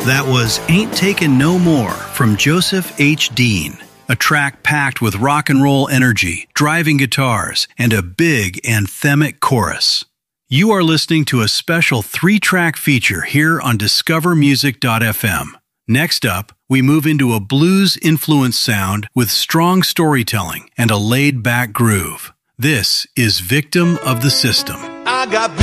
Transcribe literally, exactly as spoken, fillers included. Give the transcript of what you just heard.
That was Ain't Taken No More from Joseph H. Dean, a track packed with rock and roll energy, driving guitars, and a big anthemic chorus. You are listening to a special three-track feature here on discover music dot f m. Next up, we move into a blues-influenced sound with strong storytelling and a laid-back groove. This is Victim of the System. I got